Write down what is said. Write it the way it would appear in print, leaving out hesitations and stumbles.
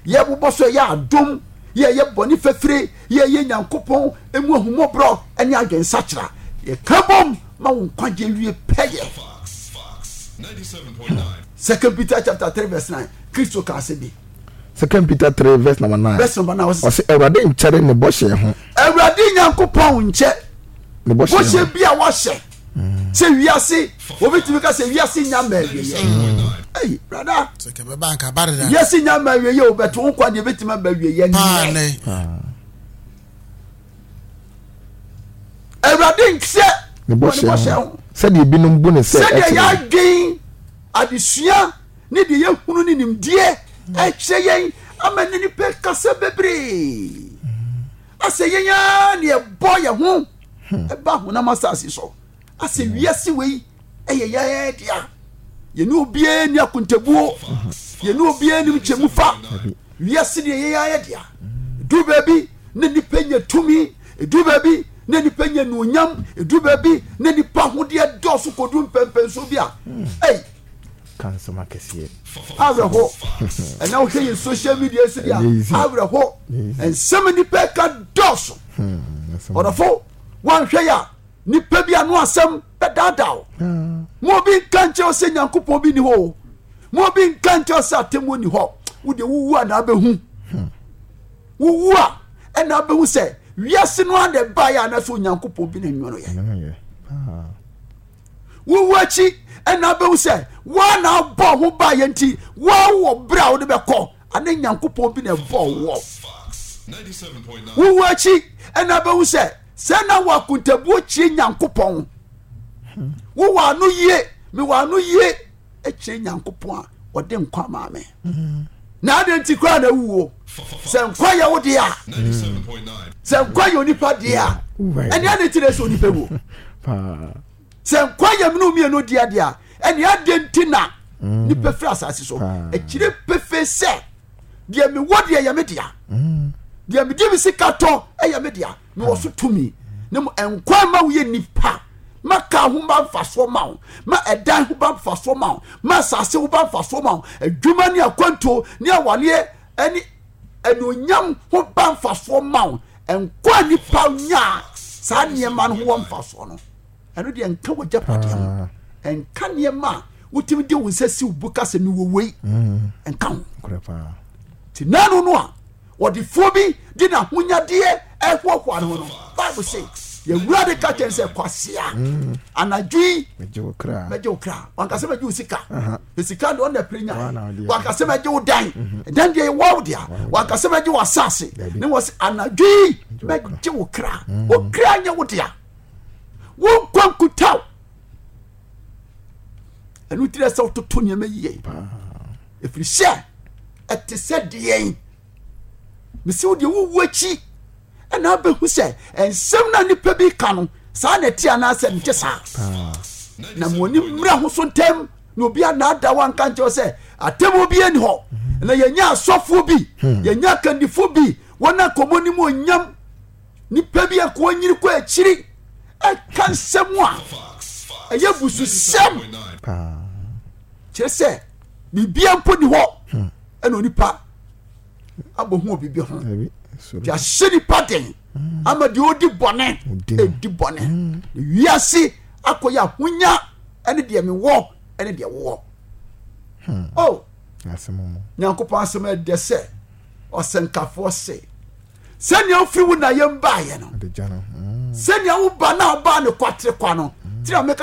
ye bobo so ya adom ye boni fefre ye nyankopon emu ahumobro ene adwen sachra ye kabom ma won kwaje wie peye 97.9 2 Peter chapter 3 verse 9 Kristo ka se bi 2 Peter 3 verse number 9 verse number 9 was Ewrade nchere ne boshe ho Ewrade nyankopon nche ne boshe bia wa hye se wiase obetimi ka se wiase nyama wie hey brother se ke beba nka bare da wiase nyama wie ye obeto nkwa de betima ba wie ye ne Ewrade nche ne boshe ho se de binum bu ne se de ya dwen adesua ne de ye hunu ne nimdie eche yen amane ni pe kase bebre ase yenya ne boy ho eba ho na masasi so ase wiase wei eyeye dia ye no bie ni akontabuo ye no bie ni mchemufa wiase de yeye dia du baby ne ni penye tumi du baby ne ni penye no nyam du baby ne ni pa ho de dosu kodum pempenso bia hey cancer makesiye avreho and now here in social media so dia avreho and so many people dosu orafo wan hweya ni pa bia no asem bedadao mo bi kanche o se nyankopon bi ni ho mo bi kanche o se atemo ni ho wo de wuwu ana abehu wuwu a na abehu se wiase no ande ba ya na so nyankopon bi na nwono ye wuwu achi na abehu se wa na bo ho ba ye nti wa wo bra wo de beko ana nyankopon bi na bo wo 97.9 wuwu achi na abehu se na wa kuntabuo chi nyankopon wo wa no ye me wa no ye e chi nyankopon a ode nkwa ma me na ade nti kwa na wuo se nkwa ye wo de a 97.9 se nkwa ye onipa de a ene ade ti reso onipa wo se nkwa ye mnu mi no dia dia ene ade nti na ni pefra asase so e chire pefe se de me wo de ye me dia de me di sikato e ye me dia me wo so tumi ne mo enkwa ma wo ye nipa maka ho ba faso ma ma edan ho ba faso ma ma sase ho ba faso ma adwuma ni akwanto ni awale ani enonyam ho ba faso ma enkwa nipa nya sa niema no ho faso no eno de enka wo japade mo enka niema wotimi de wo sasi ubuka se ni wowei enka ho ti nanu no a wodi fobi di na hunyade ehwohwa no no Bible say ye wurade ka chen se kwasia anadwi mejo kra wanka se mejo sika sika do na prenya wanka se mejo dan dan de wo dia wanka se mejo asase ne was anadwi mejo kra o kra nya wo dia wo kwankutaw enu tire se to ne meyiye efiri se etese de mesi wo de wo achi na abehu se ensem na nipa bi ka no sa na ti ana se nte sa na moni mra ho so ntem na obi ana da wan kan che se atemo bi eni ho na yenya asofo bi yenya kandifo bi wona komoni mo nyam nipa bi akọ nyiri ko achiri e kan semu a eye busu sem chese bibia mpo ni ho ena onipa abohu obi bi ho ya sheni pattern ama di odi bone edi bone wiase akoya hunya ene de me wo ene de wo oh asemo nyankopon asema de se osenkafo se senya ofiri wu na yemba ye no de jana senya wo ba na ba ne kwatre kwa no tira